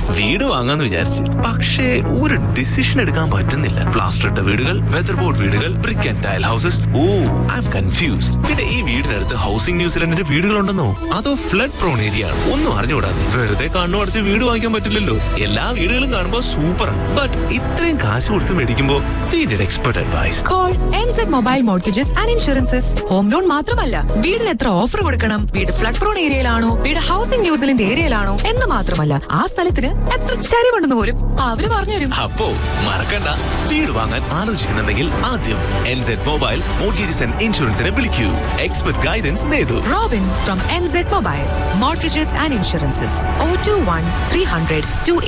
വീട് വാങ്ങാന്ന് വിചാരിച്ച്, പക്ഷേ ഒരു ഡിസിഷൻ എടുക്കാൻ പറ്റുന്നില്ല. പ്ലാസ്റ്റർ ഇട്ട വീടുകൾ, വെതർ ബോർഡ് വീടുകൾ, brick and tile houses. I M confused. പിന്നെ ഈ വീടിനടുത്ത് ഹൗസിംഗ് ന്യൂസിലൻഡിന്റെ വീടുകളുണ്ടെന്നോ അതോ ഫ്ലഡ് പ്രോൺ ഏരിയ ആണ്? ഒന്നും അറിഞ്ഞുകൂടാതെ വെറുതെ കണ്ണു അടച്ച് വീട് വാങ്ങിക്കാൻ പറ്റില്ലല്ലോ. എല്ലാ വീടുകളും കാണുമ്പോൾ സൂപ്പറാണ്, ബട്ട് ഇത്രയും കാശ് കൊടുത്ത് മേടിക്കുമ്പോ we need expert advice. Call NZ Mobile Mortgages and Insurances. Home loan മാത്രമല്ല, വീടിന് എത്ര ഓഫർ കൊടുക്കണം, വീട് ഫ്ലഡ് പ്രോൺ ഏരിയയിലാണോ, വീട് ഹൗസിംഗ് ന്യൂസിലൻഡ് ഏരിയയിലാണോ എന്ന് മാത്രമല്ല, ആ സ്ഥലത്തിന് എത്ര ചരിവുണ്ടെന്ന് പോലും അവര് പറഞ്ഞുതരും. അപ്പോ മറക്കണ്ട, വീട് വാങ്ങാൻ ആലോചിക്കുന്നുണ്ടെങ്കിൽ ആദ്യം NZ Mobile Mortgages and Insuranceനെ വിളിക്കൂ. എക്സ്പെർട്ട് ഗൈഡൻസ് നേടൂ. Robin from NZ Mobile Mortgages and Insurances. 021 300 28